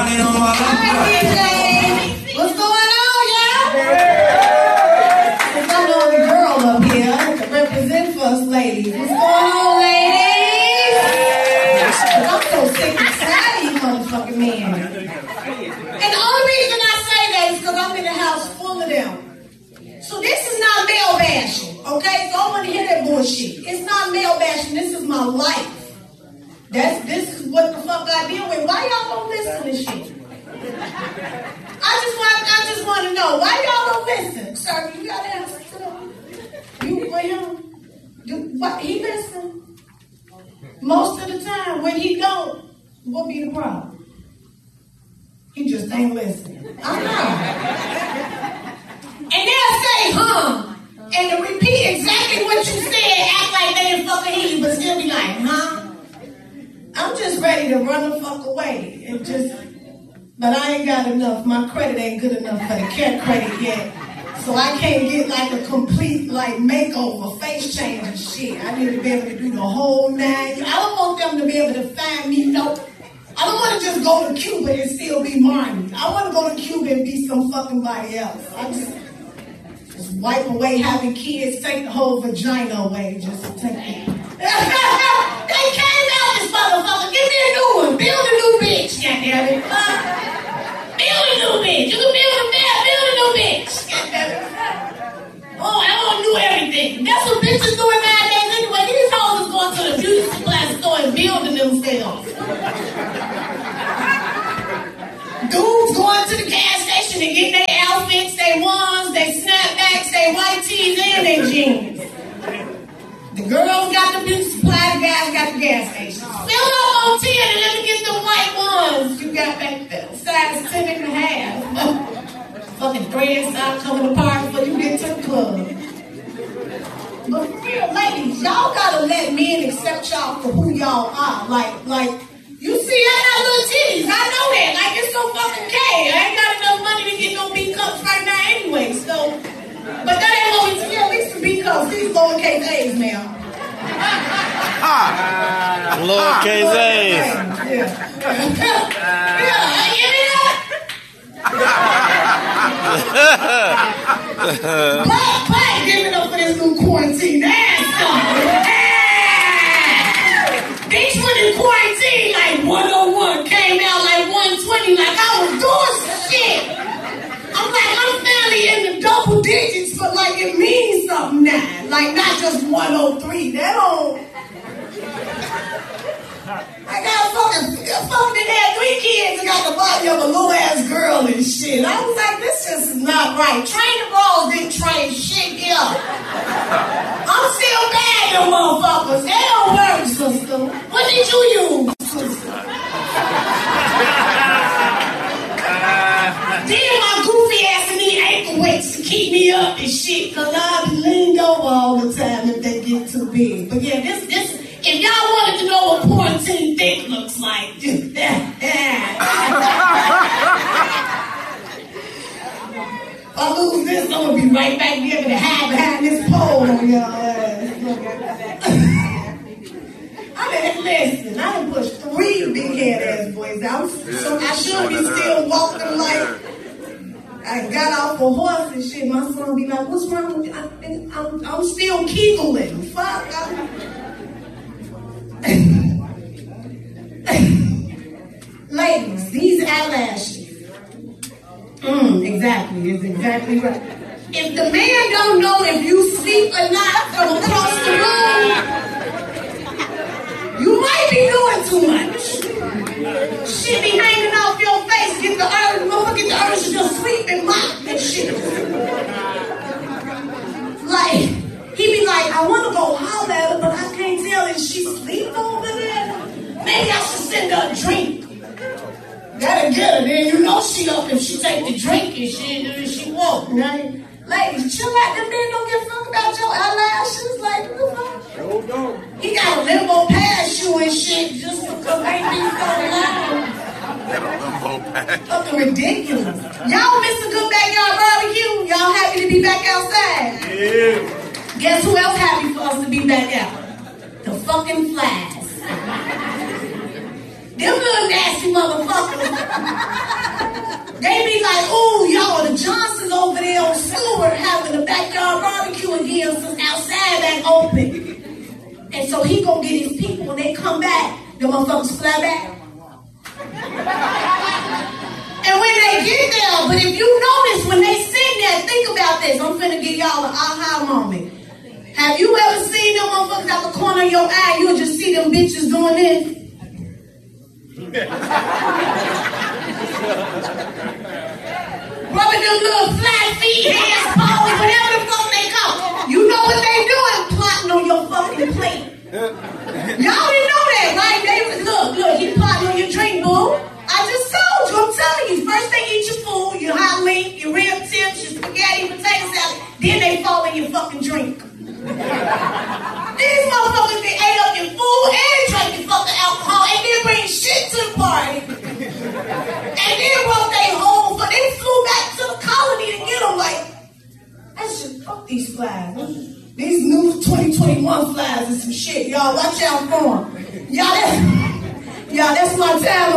Hi, DJ. What's going on, y'all? Since I know the girl up here to represent for us ladies. What's going on, ladies? I'm so sick and tired of you motherfucking men. And the only reason I say that is because I'm in a house full of them. So this is not male bashing, okay? So I don't want to hear that bullshit. It's not male bashing. This is my life. This is what the fuck I deal with. Why y'all don't listen to shit? I just want to know why y'all don't listen. Sir, you got to answer to them. You for him? What he listen? Most of the time, when he don't, what be the problem? He just ain't listening. I know. And they'll say, huh? And to repeat exactly what you said, act like they didn't fucking hear you, but still be like, huh? I'm just ready to run the fuck away. But I ain't got enough. My credit ain't good enough for the care credit yet. So I can't get like a complete like makeover, face change and shit. I need to be able to do the whole 9. I don't want them to be able to find me. No, I don't want to just go to Cuba and still be Marnie. I want to go to Cuba and be some fucking body else. I just wipe away having kids, take the whole vagina away. Just take it. They came out this motherfucker. Give me a new one. Build a new bitch. Goddammit. Build a new bitch. You can build a man. Build a new bitch. Goddammit. Oh, I want to do everything. That's what bitches doing nowadays anyway. These hoes is going to the beauty supply store and building themselves. Dudes going to the gas station and getting their outfits, their ones, their snapbacks, their white tees, and their jeans. The girls got the beauty supply, the guys got the gas station. Fill up on 10 and let me get the white ones you got back there. Size 10 and a half. Fucking threads stop coming apart before you get to the club. But for real, ladies, y'all gotta let men accept y'all for who y'all are. Like, you see, I got little titties. I know that. Like, it's so fucking gay. I ain't got enough money to get no B cups right now anyway, so. But that ain't what we see. At least the B cups. These lowercase A's, ma'am. Lowercase A's. Yeah. Give me that? But give it up for this new quarantine. Bitch went in quarantine like 101, came out like 120, like I was doing shit. I'm like, I'm finally in the double digits, but like it means something now. Like not just 103. That don't. I got fucking had 3 kids and got the body of a little ass girl and shit. I was like, this just is not right. Train the balls didn't train shit here. I'm still bad, them motherfuckers. They don't work, sister. What did you use, sister? Then my goofy ass need ankle weights to keep me up and shit, cause I be leaned over all the time if they get too big. But yeah, this, if y'all wanted to know what quarantine thick looks like, just if I lose this, I'm gonna be right back there to hide behind this pole on y'all ass. Listen, I done pushed 3 big head ass boys out, so I should be still walking like I got off a horse and shit. My son be like, what's wrong with you? I'm still kegeling. Fuck. Ladies, these eyelashes. Exactly. It's exactly right. If the man don't know if you sleep or not from across the room, you might be doing too much. Shit be hanging off your face. Get the urge to just sleep and mop and shit. Like, he be like, I want to go holler at her, but I can't tell if she sleep over there. Maybe I should send her a drink. Gotta get her, then you know she up if she take the drink and shit, and she won't, right? Ladies, chill out. Them men don't give a fuck about your eyelashes. Like, what the fuck? No, don't. He got a limbo past you and shit just because they be so loud. Fucking ridiculous. Y'all miss a good backyard barbecue? Y'all happy to be back outside? Yeah. Guess who else happy for us to be back out? The fucking flies. Them little nasty motherfuckers. So he gonna get his people when they come back. The motherfuckers fly back. And when they get there, but if you notice when they sit there, think about this. I'm finna give y'all an aha moment. Have you ever seen them motherfuckers out the corner of your eye? You'll just see them bitches doing this. Rubbing them little flat feet, hands, paws, whatever the fuck they call. You know what they doing? Plotting on your fucking plate. Y'all didn't know that, right? They was, look, he plotting on your drink, boo. I just told you, I'm telling you. First they eat your food, your hot link, your rib tips, your spaghetti, potato salad. Then they fall in your fucking drink. These motherfuckers, they ate up your food and drank your fucking alcohol and then bring shit to the party. And then brought they home, but they flew back to the colony to get them like, that shit, fuck these flies. These new 2021 flies and some shit. Y'all watch out for them. Y'all, that's my time.